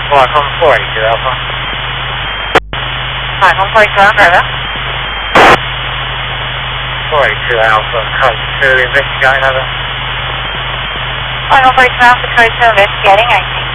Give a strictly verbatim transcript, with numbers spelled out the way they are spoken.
Flight on four eighty-two Alpha. Flight on four eighty-two Alpha, over. four eighty-two Alpha, code two, investigating over. Flight on four eighty-two Alpha, code two, investigating, eighty.